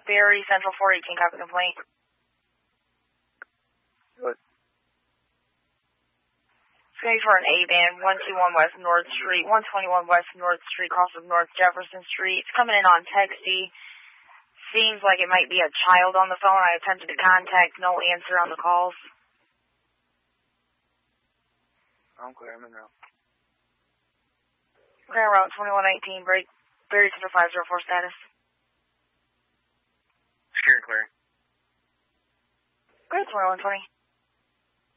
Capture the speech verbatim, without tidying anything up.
Barry, Central four eighteen, copy complaint. Good. It's going to be for an A-van, one two one West North Street, one twenty-one West North Street, cross of North Jefferson Street. It's coming in on Texty. Seems like it might be a child on the phone. I attempted to contact, no answer on the calls. I'm clear, I'm in route. Okay, route twenty-one nineteen, break, Barry Central five zero four status. Secure and clear. Good, twenty-one twenty.